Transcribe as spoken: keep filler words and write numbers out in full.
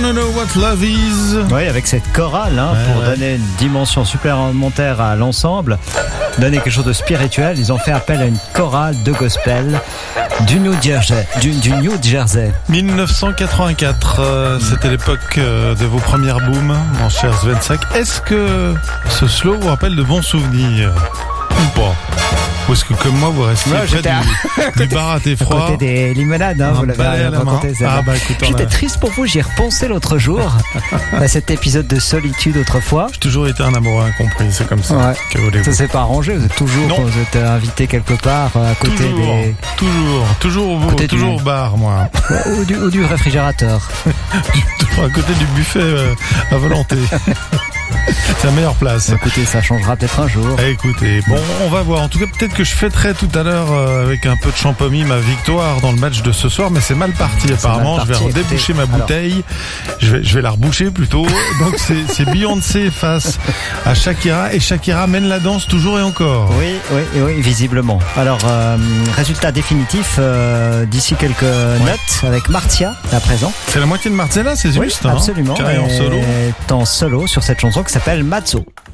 Wanna Know What Love Is. Oui, avec cette chorale, hein, ouais, pour ouais. donner une dimension supplémentaire à l'ensemble, donner quelque chose de spirituel, ils ont fait appel à une chorale de gospel du New Jersey. Du, du New Jersey. dix-neuf cent quatre-vingt-quatre, euh, c'était l'époque euh, de vos premières booms, mon cher Svensak. Est-ce que ce slow vous rappelle de bons souvenirs ou pas? Ou est-ce que comme moi vous restez Ouais, près j'étais à- du, du bar à thé À froid? côté des limonades, hein, Un vous l'avez balai à la main. raconté. ça. Ah bah écoute, on J'étais a- triste pour vous, j'y ai repensé l'autre jour à cet épisode de solitude autrefois. J'ai toujours été un amoureux incompris, c'est comme ça. Ouais. Que voulez-vous? Ça s'est pas arrangé, vous êtes toujours, Non. quand vous êtes invité quelque part à côté Toujours, des toujours, toujours, au- Côté du- toujours au bar, moi. ou du, ou du réfrigérateur. Du- toujours à côté du buffet euh, à volonté. C'est la meilleure place. Écoutez, ça changera peut-être un jour. Eh, Écoutez, bon, on va voir. En tout cas, peut-être que je fêterai tout à l'heure euh, avec un peu de champomis ma victoire dans le match de ce soir, mais c'est mal parti apparemment. mal je vais parti, redéboucher écoutez. ma bouteille. Je vais, je vais la reboucher plutôt. Donc c'est, c'est Beyoncé face à Shakira et Shakira mène la danse toujours et encore. Oui, oui, oui, visiblement. Alors, euh, résultat définitif euh, d'ici quelques notes avec Martia à présent. C'est la moitié de Marcella, c'est Oui, juste. hein. absolument. Carré en solo. Est en solo sur cette chanson qui s'appelle Mazzo.